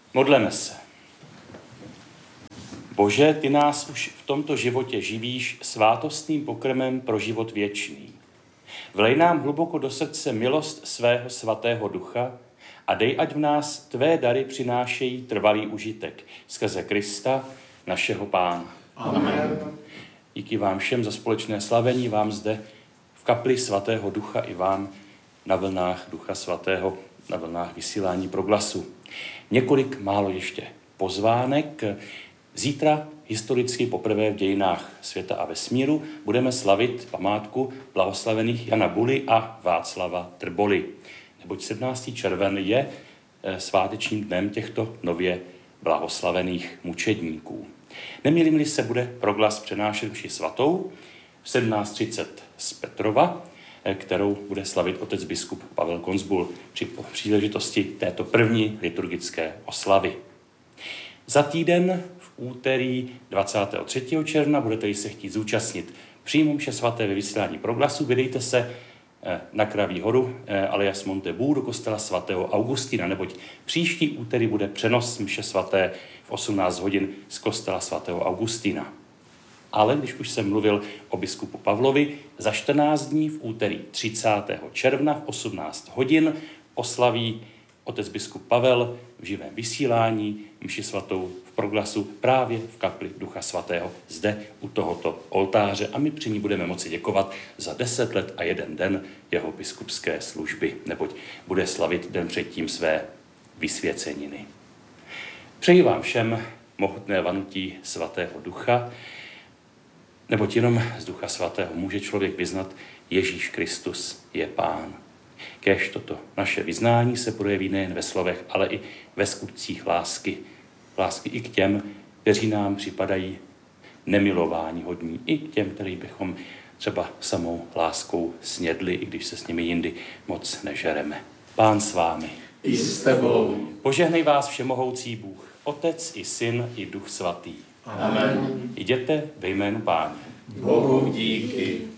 Modleme se. Bože, ty nás už v tomto životě živíš svátostným pokrmem pro život věčný. Vlej nám hluboko do srdce milost svého svatého ducha a dej, ať v nás tvé dary přinášejí trvalý užitek skrze Krista, našeho Pána. Amen. Díky vám všem za společné slavení, vám zde v kapli svatého ducha i vám na vlnách Ducha svatého, na vlnách vysílání Proglasu. Několik málo ještě pozvánek. Zítra historicky poprvé v dějinách světa a vesmíru budeme slavit památku blahoslavených Jana Buly a Václava Trboly. Neboť 17. červen je svátečním dnem těchto nově blahoslavených mučedníků. Nemýlím-li se, bude Proglas přenášet mši svatou v 17:30 z Petrova, kterou bude slavit otec biskup Pavel Konzbul při příležitosti této první liturgické oslavy. Za týden v úterý 23. června budete-li se chtít zúčastnit příjmu mše svaté ve vysílání Proglasu, vydejte se na Kraví horu alias Montebú do kostela svatého Augustina, neboť příští úterý bude přenos mše svaté v 18 hodin z kostela svatého Augustina. Ale když už jsem mluvil o biskupu Pavlovi, za 14 dní v úterý 30. června v 18 hodin oslaví otec biskup Pavel v živém vysílání mši svatou v Proglasu právě v kapli Ducha svatého zde u tohoto oltáře a my při ní budeme moci děkovat za 10 let a 1 den jeho biskupské služby, neboť bude slavit den předtím své vysvěceniny. Přeji vám všem mohutné vanutí svatého ducha, neboť jenom z Ducha svatého může člověk vyznat Ježíš Kristus je Pán. Kéž toto naše vyznání se projeví nejen ve slovech, ale i ve skutcích lásky. Lásky i k těm, kteří nám připadají nemilování hodní, i k těm, který bychom třeba samou láskou snědli, i když se s nimi jindy moc nežereme. Pán s vámi. I s tebou. Požehnej vás všemohoucí Bůh, Otec i Syn i Duch svatý. Amen. Jděte ve jménu Páně. Bohu díky.